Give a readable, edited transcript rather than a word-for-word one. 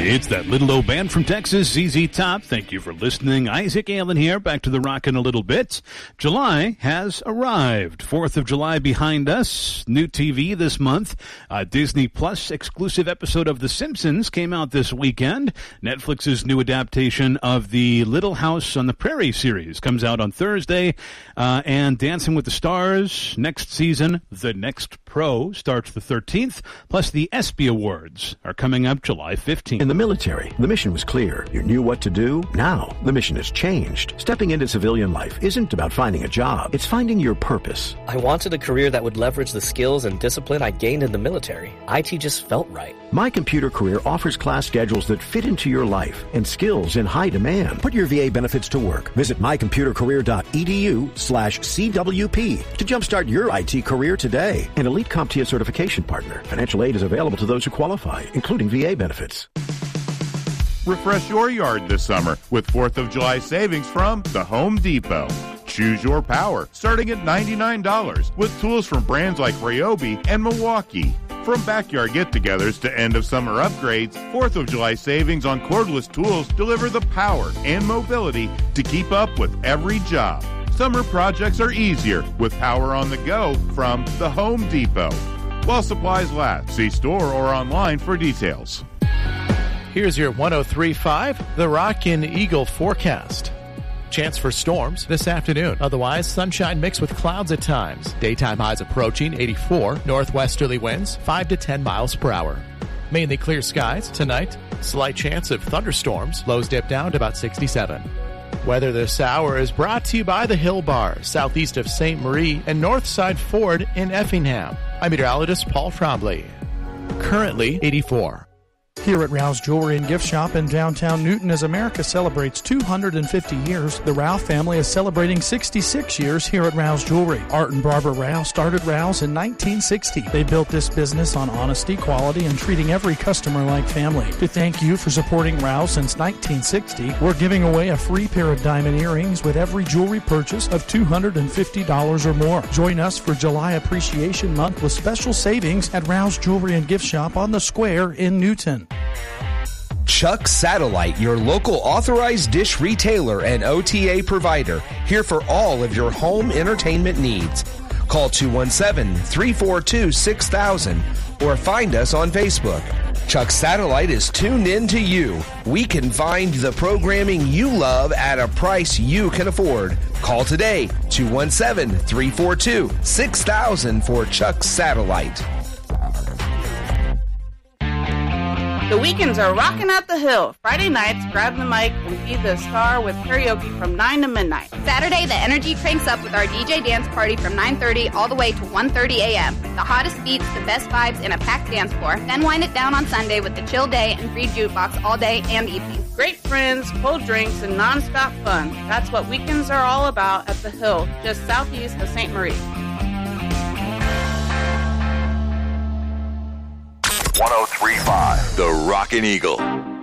It's that little old band from Texas, ZZ Top. Thank you for listening. Isaac Allen here, back to the rock in a little bit. July has arrived. 4th of July behind us. New TV this month. Disney Plus exclusive episode of The Simpsons came out this weekend. Netflix's new adaptation of the Little House on the Prairie series comes out on Thursday. And Dancing with the Stars, next season, The Next Pro, starts the 13th. Plus the ESPY Awards are coming up July 15th. In the military, the mission was clear. You knew what to do. Now, the mission has changed. Stepping into civilian life isn't about finding a job. It's finding your purpose. I wanted a career that would leverage the skills and discipline I gained in the military. IT just felt right. My Computer Career offers class schedules that fit into your life and skills in high demand. Put your VA benefits to work. Visit mycomputercareer.edu/CWP to jumpstart your IT career today. An elite CompTIA certification partner. Financial aid is available to those who qualify, including VA benefits. Refresh your yard this summer with 4th of July savings from the Home Depot. Choose your power, starting at $99, with tools from brands like Ryobi and Milwaukee. From backyard get-togethers to end-of-summer upgrades, 4th of July savings on cordless tools deliver the power and mobility to keep up with every job. Summer projects are easier with power on the go from the Home Depot. While supplies last, see store or online for details. Here's your 103.5 The Rockin' Eagle forecast. Chance for storms this afternoon. Otherwise, sunshine mixed with clouds at times. Daytime highs approaching 84. Northwesterly winds 5 to 10 miles per hour. Mainly clear skies tonight. Slight chance of thunderstorms. Lows dip down to about 67. Weather this hour is brought to you by the Hill Bar, southeast of St. Marie and Northside Ford in Effingham. I'm meteorologist Paul Trombley. Currently 84. Here at Rouse Jewelry and Gift Shop in downtown Newton, as America celebrates 250 years, the Rouse family is celebrating 66 years here at Rouse Jewelry. Art and Barbara Rouse started Rouse in 1960. They built this business on honesty, quality, and treating every customer like family. To thank you for supporting Rouse since 1960, we're giving away a free pair of diamond earrings with every jewelry purchase of $250 or more. Join us for July Appreciation Month with special savings at Rouse Jewelry and Gift Shop on the Square in Newton. Chuck Satellite, your local authorized dish retailer and OTA provider, here for all of your home entertainment needs. Call 217-342-6000 or find us on Facebook. Chuck Satellite is tuned in to you. We can find the programming you love at a price you can afford. Call today, 217-342-6000 for Chuck Satellite. The weekends are rocking at the Hill. Friday nights, grab the mic and be the star with karaoke from 9 to midnight. Saturday, the energy cranks up with our DJ dance party from 9:30 all the way to 1:30 a.m. The hottest beats, the best vibes, and a packed dance floor. Then wind it down on Sunday with the chill day and free jukebox all day and evening. Great friends, cold drinks, and nonstop fun. That's what weekends are all about at the Hill, just southeast of St. Marie. 103.5 The Rockin' Eagle.